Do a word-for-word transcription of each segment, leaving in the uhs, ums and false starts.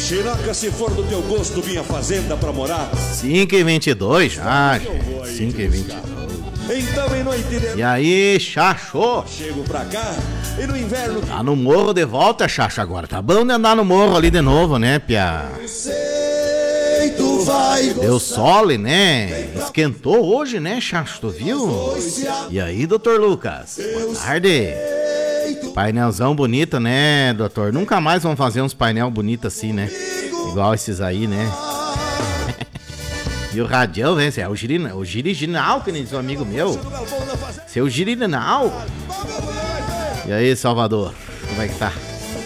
Chinoca, se for do teu gosto, minha fazenda pra morar. cinco e vinte e dois já. cinco e vinte e dois. Então, em noite de... E aí, Chacho? Chego pra cá e no inverno... Tá no morro de volta, Chacho, agora. Tá bom de andar no morro ali de novo, né, pia? Sei, tu vai deu sole, né? Esquentou hoje, né, Chacho? Tu viu? E aí, doutor Lucas? Boa tarde. Painelzão bonito, né, doutor? Nunca mais vão fazer uns painel bonito assim, né? Igual esses aí, né? E o radião, né? É o girina, o giriginal, que nem diz um amigo meu. Seu giriginal. E aí, Salvador? Como é que tá?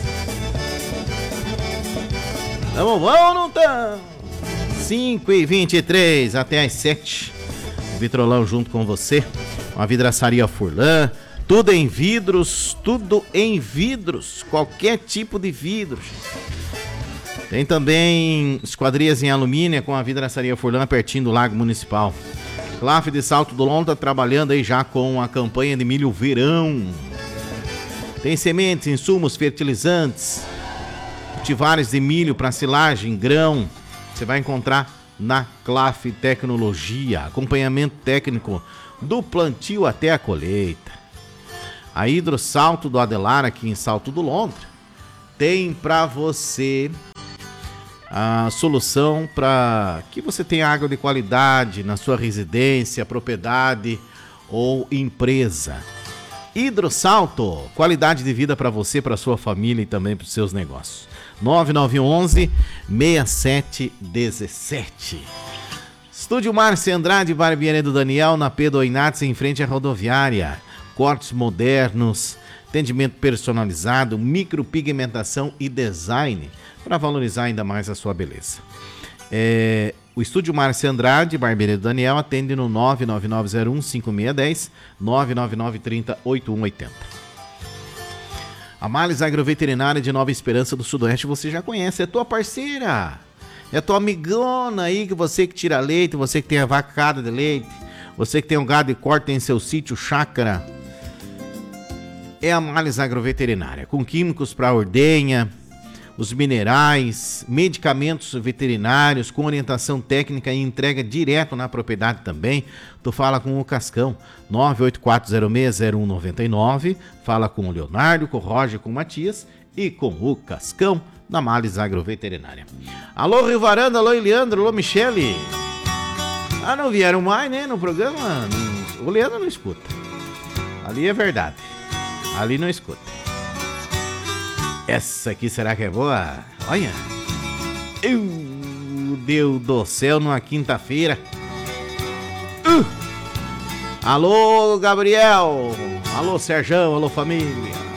Tamo bom ou não tamo? cinco e vinte e três até as sete. Vitrolão junto com você. Uma vidraçaria Furlan. Tudo em vidros, tudo em vidros. Qualquer tipo de vidro. Tem também esquadrias em alumínio com a vidraçaria Furlan pertinho do Lago Municipal. Claf de Salto do Lonta trabalhando aí já com a campanha de milho verão. Tem sementes, insumos, fertilizantes, cultivares de milho para silagem, grão. Você vai encontrar na Claf Tecnologia. Acompanhamento técnico do plantio até a colheita. A Hidrosalto do Adelar aqui em Salto do Lontra tem para você a solução para que você tenha água de qualidade na sua residência, propriedade ou empresa. Hidrosalto, qualidade de vida para você, para sua família e também para os seus negócios. nove nove um um, seis sete um sete. Estúdio Márcia Andrade, Barbearia do Daniel, na Pedro Inácio, em frente à rodoviária. Cortes modernos, atendimento personalizado, micropigmentação e design para valorizar ainda mais a sua beleza. É, o Estúdio Márcia Andrade, Barbearia do Daniel, atende no nove nove nove zero um cinco seis um zero, nove nove nove três zero oito um oito zero. A Males Agroveterinária de Nova Esperança do Sudoeste você já conhece, é tua parceira, é tua amigona aí, que você que tira leite, você que tem a vacada de leite, você que tem um gado e corta em seu sítio, chácara. É a Males Agroveterinária, com químicos para ordenha, os minerais, medicamentos veterinários, com orientação técnica e entrega direto na propriedade também. Tu fala com o Cascão, nove oito quatro zero seis zero um nove nove, fala com o Leonardo, com o Roger, com o Matias e com o Cascão da Males Agroveterinária. Alô, Rio Varanda, alô, Leandro, alô, Michele. Ah, não vieram mais, né, no programa? O Leandro não escuta. Ali é verdade. Ali não escuta. Essa aqui será que é boa? Olha. Meu Deus do céu, numa quinta-feira. Uh! Alô, Gabriel. Alô, Serjão. Alô, família.